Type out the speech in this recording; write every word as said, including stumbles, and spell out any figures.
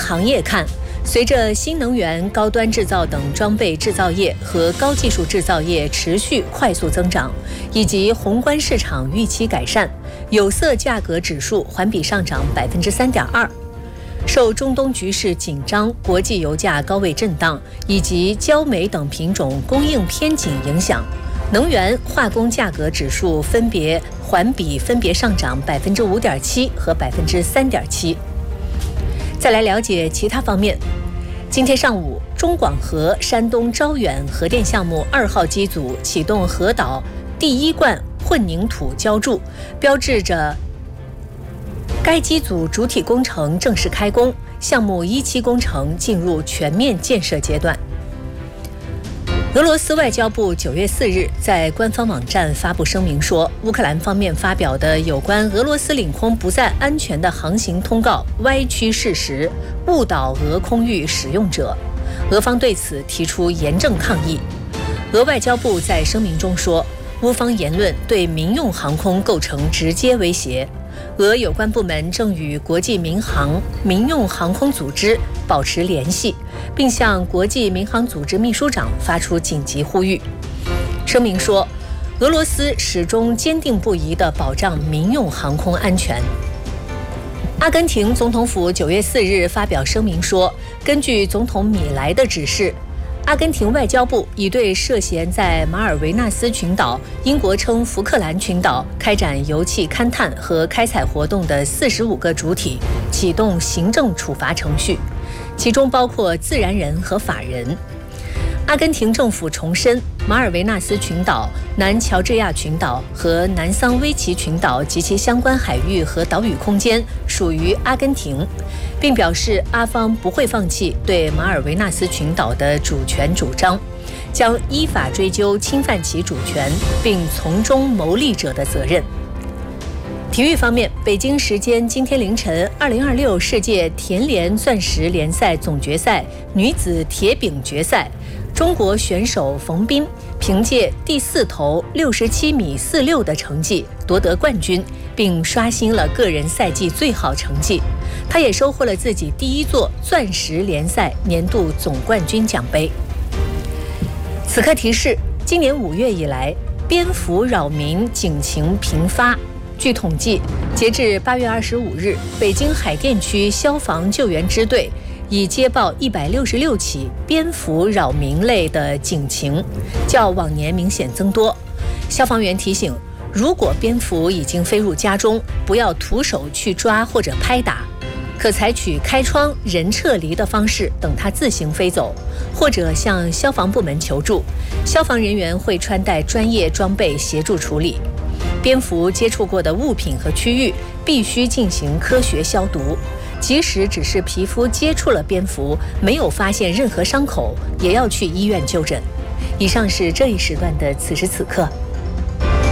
行业看，随着新能源、高端制造等装备制造业和高技术制造业持续快速增长，以及宏观市场预期改善，有色价格指数环比上涨百分之三点二。受中东局势紧张、国际油价高位震荡以及焦煤等品种供应偏紧影响，能源化工价格指数分别环比分别上涨百分之五点七和百分之三点七。再来了解其他方面。今天上午，中广核山东招远核电项目二号机组启动核岛第一罐混凝土浇筑，标志着该机组主体工程正式开工，项目一期工程进入全面建设阶段。俄罗斯外交部九月四日在官方网站发布声明说，乌克兰方面发表的有关俄罗斯领空不再安全的航行通告歪曲事实，误导俄空域使用者，俄方对此提出严正抗议。俄外交部在声明中说，乌方言论对民用航空构成直接威胁，俄有关部门正与国际民航民用航空组织保持联系，并向国际民航组织秘书长发出紧急呼吁。声明说，俄罗斯始终坚定不移地保障民用航空安全。阿根廷总统府九月四日发表声明说，根据总统米莱的指示，阿根廷外交部已对涉嫌在马尔维纳斯群岛（英国称福克兰群岛）开展油气勘探和开采活动的四十五个主体启动行政处罚程序，其中包括自然人和法人。阿根廷政府重申，马尔维纳斯群岛、南乔治亚群岛和南桑威奇群岛及其相关海域和岛屿空间属于阿根廷，并表示阿方不会放弃对马尔维纳斯群岛的主权主张，将依法追究侵犯其主权并从中牟利者的责任。体育方面，北京时间今天凌晨，二零二六世界田联钻石联赛总决赛女子铁饼决赛，中国选手冯彬凭借第四投六十七米四六的成绩夺得冠军，并刷新了个人赛季最好成绩。她也收获了自己第一座钻石联赛年度总冠军奖杯。此刻提示：今年五月以来，蝙蝠扰民警情频发。据统计，截至八月二十五日，北京海淀区消防救援支队已接报一百六十六起蝙蝠扰民类的警情，较往年明显增多。消防员提醒，如果蝙蝠已经飞入家中，不要徒手去抓或者拍打，可采取开窗、人撤离的方式等它自行飞走，或者向消防部门求助，消防人员会穿戴专业装备协助处理。蝙蝠接触过的物品和区域必须进行科学消毒，即使只是皮肤接触了蝙蝠，没有发现任何伤口，也要去医院就诊。以上是这一时段的此时此刻。